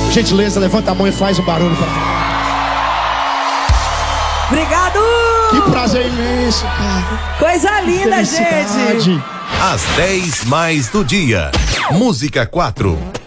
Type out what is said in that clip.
Gentileza, levanta a mão e faz o barulho pra cá. Obrigado! Que prazer imenso, cara. Coisa linda, gente. Às 10 mais do dia. Música 4.